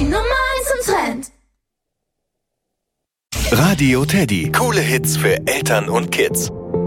Nummer 1 im Trend. Radio Teddy. Coole Hits für Eltern und Kids.